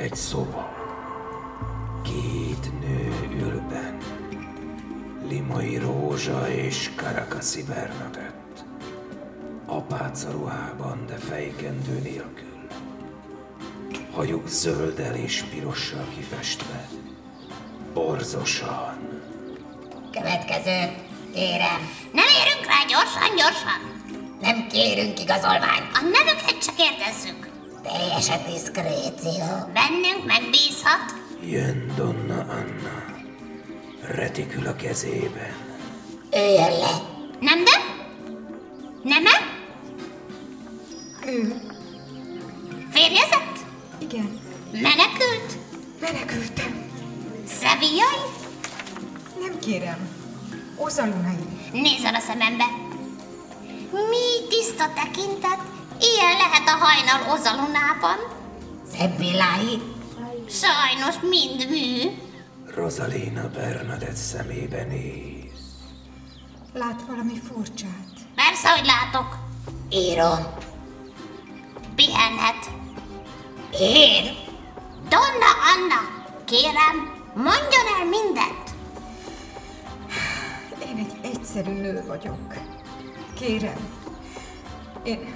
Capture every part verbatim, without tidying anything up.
Egy szoba. Két nő ül benn. Limai Rózsa és Karakaszi Bernadett. Apáca ruhában, de fejkendő nélkül. Hajuk zölddel és pirossal kifestve. Borzosan. Következő, kérem. Nem érünk rá, gyorsan, gyorsan. Nem kérünk igazolványt. A nevüket csak kérdezzük. Teljes a diszkréció. Bennünk megbízhat. Jön Donna Anna. Retikül a kezében. Üljön le. Nem, de? Nem-e? Ő. Férjezett? Igen. Menekült? Menekültem. Szevíjai? Nem kérem. Ozalunai. Nézzen a szemembe. Mi tiszta tekintet, ilyen lehet a hajnal Ozalunában. Szebbilái. Sajnos mind mű. Rosalina Bernadett szemébe néz. Lát valami furcsát? Persze, hogy látok. Írom. Pihenhet. Én? Donna Anna, kérem, mondjon el mindent. Én egy egyszerű nő vagyok. Kérem. Én...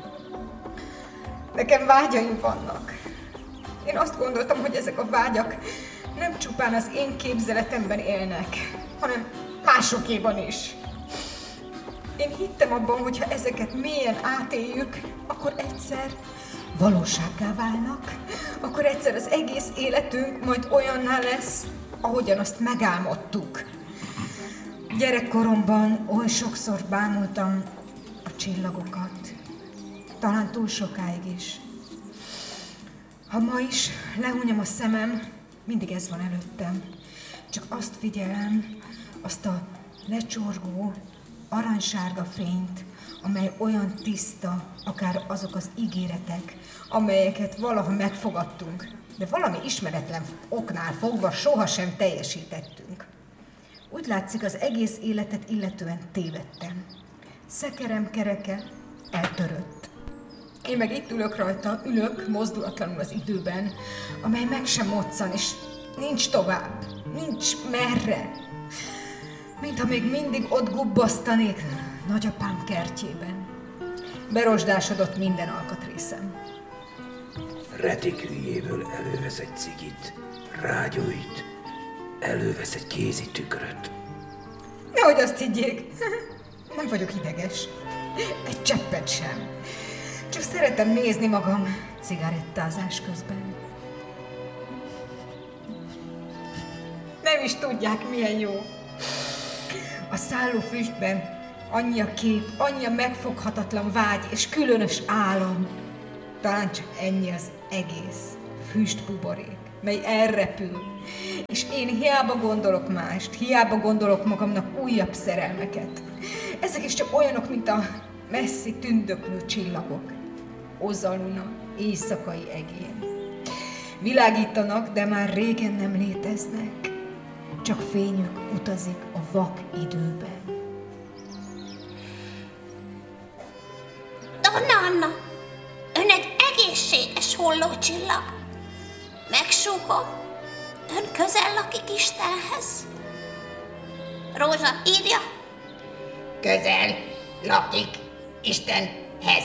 Nekem vágyaim vannak. Én azt gondoltam, hogy ezek a vágyak nem csupán az én képzeletemben élnek, hanem másokéban is. Én hittem abban, hogy ha ezeket mélyen átéljük, akkor egyszer valósággá válnak, akkor egyszer az egész életünk majd olyanná lesz, ahogyan azt megálmodtuk. Gyerekkoromban oly sokszor bámultam a csillagokat, talán túl sokáig is. Ha ma is lehúnyom a szemem, mindig ez van előttem. Csak azt figyelem, azt a lecsorgó, aranysárga fényt, amely olyan tiszta, akár azok az ígéretek, amelyeket valaha megfogadtunk, de valami ismeretlen oknál fogva sohasem teljesítettünk. Úgy látszik, az egész életet illetően tévedtem. Szekerem kereke eltörött. Én meg itt ülök rajta, ülök mozdulatlanul az időben, amely meg sem moccan, és nincs tovább, nincs merre. Mintha még mindig ott gubbasztanék nagyapám kertjében. Berosdásodott minden alkatrészem. Retiküljéből elővesz egy cigit, rágyújt, elővesz egy kézi tükröt. Nehogy azt higgyék, nem vagyok ideges, egy cseppet sem. Csak szeretem nézni magam cigarettázás közben. Nem is tudják, milyen jó. A szálló füstben annyi a kép, annyi a megfoghatatlan vágy és különös álom. Talán csak ennyi az egész füstbuborék, mely elrepül. És én hiába gondolok mást, hiába gondolok magamnak újabb szerelmeket. Ezek is csak olyanok, mint a messzi tündöklő csillagok. Ozaluna éjszakai egén. Világítanak, de már régen nem léteznek. Csak fényük utazik a vak időben. Donna Anna, ön egy egészséges hollócsillag. Megsúgom, ön közel lakik Istenhez. Rózsa, írja. Közel lakik Istenhez.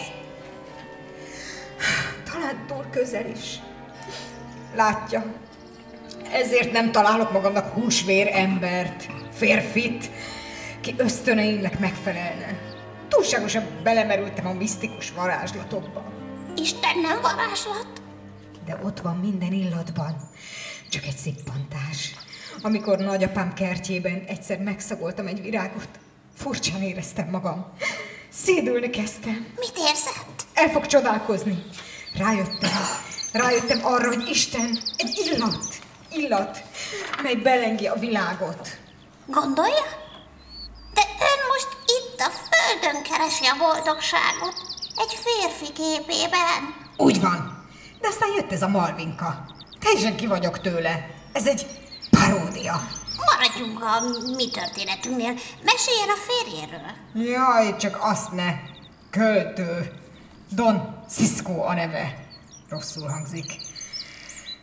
Talán túl közel is. Látja, ezért nem találok magamnak húsvér embert, férfit, ki ösztöneimnek megfelelne. Túlságosan belemerültem a misztikus varázslatokba. Isten nem varázslat. De ott van minden illatban, csak egy szippantás. Amikor nagyapám kertjében egyszer megszagoltam egy virágot, furcsán éreztem magam. Szédülni kezdtem. Mit érzett? El fog csodálkozni. Rájöttem, rájöttem arra, hogy Isten egy illat, illat, mely belengi a világot. Gondolja? De ön most itt a földön keresi a boldogságot, egy férfi képében. Úgy van, de aztán jött ez a Malvinka. Teljesen ki vagyok tőle. Ez egy paródia. Maradjunk a mi történetünknél. Meséljen a férjéről. Jaj, csak azt ne. Költő. Don Cisco a neve. Rosszul hangzik.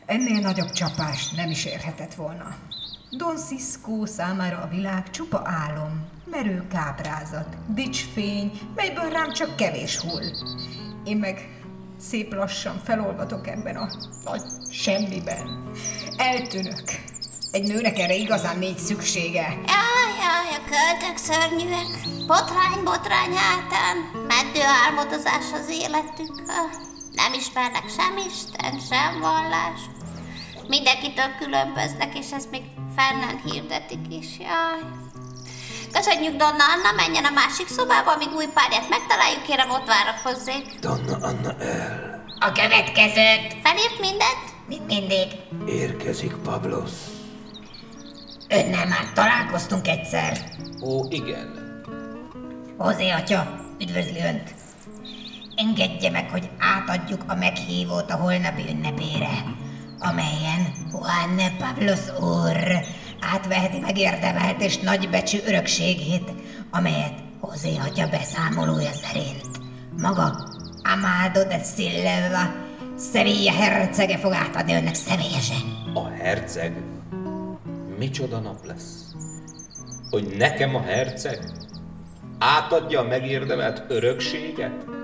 Ennél nagyobb csapást nem is érhetett volna. Don Cisco számára a világ csupa álom, merő káprázat, dicsfény, melyből rám csak kevés hull. Én meg szép lassan felolvatok ebben a nagy semmiben. Eltűnök. Egy nőnek erre igazán nincs szüksége. Jaj, jaj, a költők szörnyűek. Botrány, botrány hátán. Meddő álmodozás az életük. Nem ismernek sem Isten, sem vallást. Mindenkitől különböznek, és ezt még fennen hirdetik is. Jaj. Köszönjük, Donna Anna, menjen a másik szobába, amíg új párját megtaláljuk, kérem, ott várakozzék. Donna Anna el. A következőt. Felírt mindent? Mint mindig. Érkezik Pablos. Önnel már találkoztunk egyszer. Ó, igen. Hozé atya, üdvözli önt. Engedje meg, hogy átadjuk a meghívót a holnapi ünnepére, amelyen Juan Pablos úr átveheti megérdemelt és nagybecsű örökségét, amelyet Hozé atya beszámolója szerint maga Amado de Silva, Sevilla hercege fog átadni önnek személyesen. A herceg? Micsoda nap lesz? Hogy nekem a herceg átadja a megérdemelt örökséget?